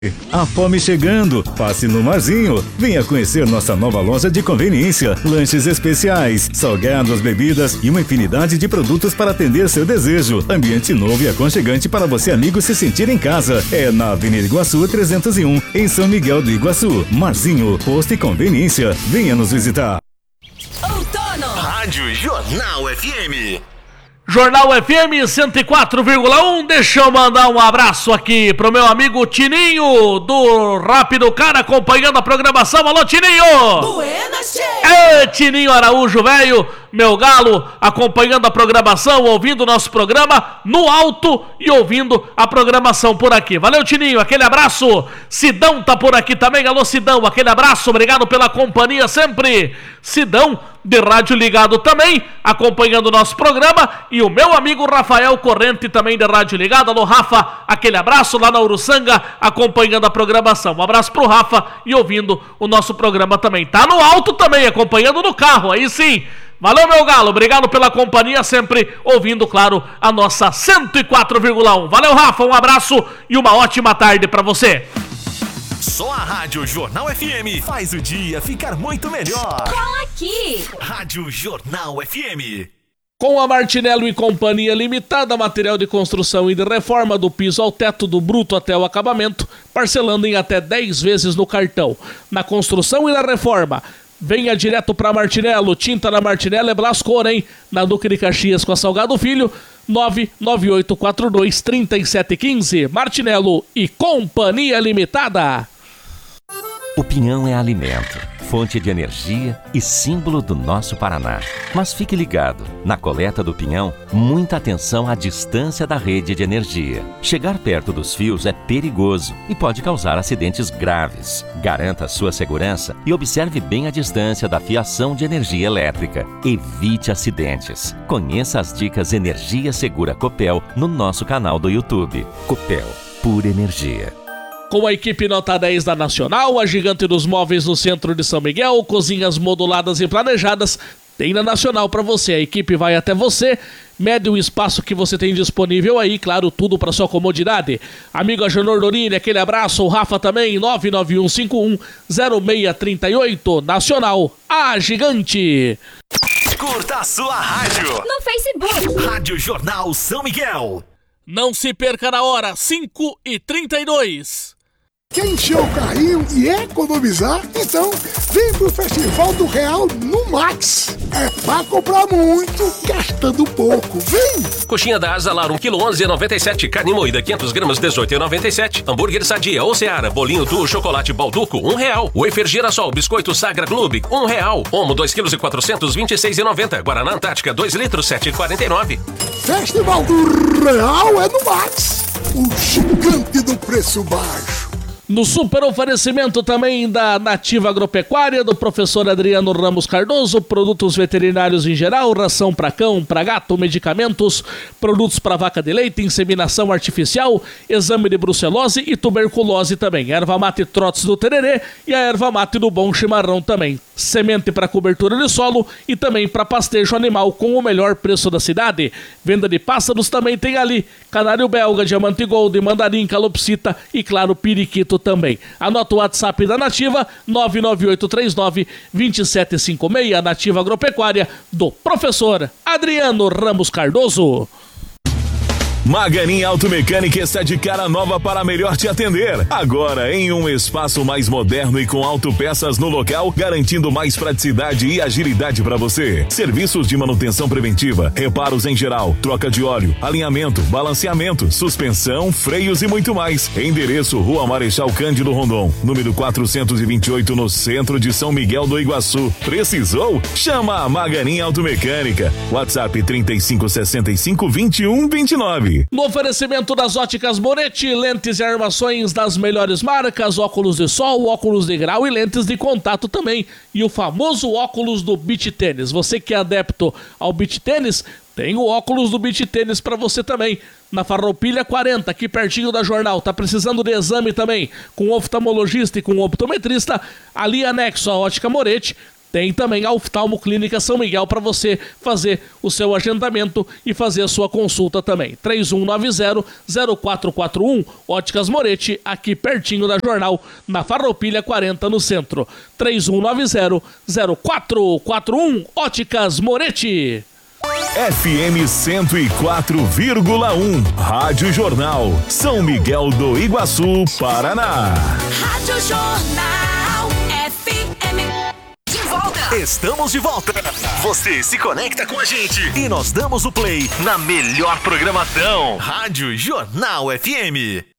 A fome chegando, passe no Marzinho. Venha conhecer nossa nova loja de conveniência, lanches especiais, salgados, bebidas e uma infinidade de produtos para atender seu desejo. Ambiente novo e aconchegante para você, amigo, se sentir em casa. É na Avenida Iguaçu 301, em São Miguel do Iguaçu. Marzinho, posto e conveniência. Venha nos visitar. Outono. Rádio Jornal FM. Jornal FM 104,1. Deixa eu mandar um abraço aqui pro meu amigo Tininho do Rápido Cara, acompanhando a programação. Alô, Tininho! Buenas, Tininho Araújo, velho, meu galo, acompanhando a programação, ouvindo o nosso programa no alto e ouvindo a programação por aqui. Valeu, Tininho, aquele abraço. Sidão tá por aqui também. Alô, Sidão, aquele abraço, obrigado pela companhia sempre. Sidão, de rádio ligado também, acompanhando o nosso programa. E o meu amigo Rafael Corrente, também de rádio ligado. Alô, Rafa, aquele abraço lá na Uruçanga, acompanhando a programação. Um abraço pro Rafa e ouvindo o nosso programa também. Tá no alto também, acompanhando no carro, aí sim. Valeu, meu galo, obrigado pela companhia, sempre ouvindo, claro, a nossa 104,1. Valeu, Rafa, um abraço e uma ótima tarde pra você. Só a Rádio Jornal FM faz o dia ficar muito melhor. Cola aqui. Rádio Jornal FM. Com a Martinello e Companhia Limitada, material de construção e de reforma do piso ao teto, do bruto até o acabamento, parcelando em até 10 vezes no cartão. Na construção e na reforma, venha direto para Martinello. Tinta na Martinello é Blascor, hein? Na Duque de Caxias com a Salgado Filho, 998423715. Martinello e Companhia Limitada. O pinhão é alimento, fonte de energia e símbolo do nosso Paraná. Mas fique ligado, na coleta do pinhão, muita atenção à distância da rede de energia. Chegar perto dos fios é perigoso e pode causar acidentes graves. Garanta sua segurança e observe bem a distância da fiação de energia elétrica. Evite acidentes. Conheça as dicas Energia Segura Copel no nosso canal do YouTube. Copel, pura energia. Com a equipe nota 10 da Nacional, a gigante dos móveis no centro de São Miguel, cozinhas moduladas e planejadas, tem na Nacional para você. A equipe vai até você, mede o espaço que você tem disponível aí, claro, tudo para sua comodidade. Amigo Agenor Dorini, aquele abraço, o Rafa também, 991510638, Nacional, a gigante. Curta a sua rádio No Facebook. Rádio Jornal São Miguel. Não se perca na hora, 5h32. Quer encher o carrinho e economizar? Então vem pro Festival do Real no Max. É pra comprar muito, gastando pouco. Vem! Coxinha da Asa Lar, 1 kg 11,97. Carne moída, 500 gramas, 18,97. Hambúrguer Sadia ou Seara, bolinho do chocolate Balduco, R$1. Wafer Girassol, biscoito Sagra Clube, R$1. Omo, 2 kg 426,90. Guaraná Antártica, 2 litros, 7,49. Festival do Real é no Max. O gigante do preço baixo. No super oferecimento também da Nativa Agropecuária, do professor Adriano Ramos Cardoso, produtos veterinários em geral, ração para cão, para gato, medicamentos, produtos para vaca de leite, inseminação artificial, exame de brucelose e tuberculose também. Erva mate Trotes do Tererê e a erva mate do Bom Chimarrão também. Semente para cobertura de solo e também para pastejo animal com o melhor preço da cidade. Venda de pássaros também tem ali. Canário belga, diamante gold, mandarim, calopsita e claro, periquito também. Anota o WhatsApp da Nativa, 99839-2756, Nativa Agropecuária, do professor Adriano Ramos Cardoso. Maganin Automecânica está de cara nova para melhor te atender. Agora em um espaço mais moderno e com autopeças no local, garantindo mais praticidade e agilidade para você. Serviços de manutenção preventiva, reparos em geral, troca de óleo, alinhamento, balanceamento, suspensão, freios e muito mais. Endereço: Rua Marechal Cândido Rondon, número 428, no centro de São Miguel do Iguaçu. Precisou? Chama a Maganin Automecânica. WhatsApp 3565-2129. No oferecimento das óticas Moretti, lentes e armações das melhores marcas, óculos de sol, óculos de grau e lentes de contato também. E o famoso óculos do beach tênis. Você que é adepto ao beach tênis, tem o óculos do beach tênis para você também. Na Farroupilha 40, aqui pertinho da Jornal. Tá precisando de exame também, com oftalmologista e com optometrista, ali anexo à ótica Moretti. Tem também a Oftalmo Clínica São Miguel para você fazer o seu agendamento e fazer a sua consulta também. 3190-0441, Óticas Moretti, aqui pertinho da Jornal, na Farroupilha 40, no centro. 3190-0441, Óticas Moretti. FM 104,1, Rádio Jornal, São Miguel do Iguaçu, Paraná. Rádio Jornal FM. De volta. Estamos de volta. Você se conecta com a gente e nós damos o play na melhor programação. Rádio Jornal FM.